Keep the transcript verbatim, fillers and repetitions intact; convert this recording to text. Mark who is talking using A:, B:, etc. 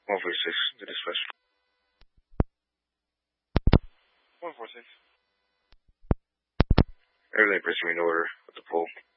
A: one forty-six to dispatch. one forty-six. Everything proceeding in order with the poll.